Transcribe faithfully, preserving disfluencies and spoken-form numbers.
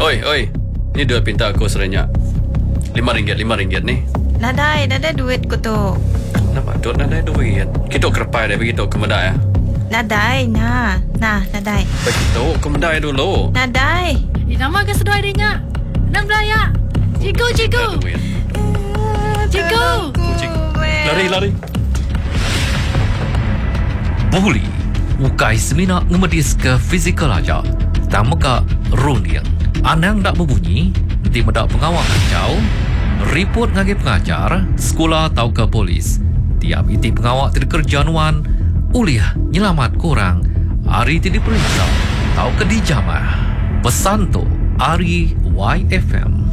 Oi, oi. Ni duit pinta aku serenyak. Lima ringgit, lima ringgit ni. Nadai, nadai duit ko to. Nampak duk nadai duit. Kita kerpai dia begitu ke medai ah. Nadai, nah. Nah, nadai. Begitu ke medai dulu. Nadai. Di nama ke sedoi dia. Enam belaya. Ciku, ciku. Duit. Ciku. Kucing. Lari, lari. Buli ukai semina ngemedis ke fizikal aja. Tama ka runia. Anang dak berbunyi, nanti medak pengawal kacau, report ngagi pengajar, sekolah atau ke polis. Tiap iti pengawal tidak kerjaanuan, uliah nyelamat korang, hari tidak periksa, atau ke dijamah. Pesan tu, Ari Y F M.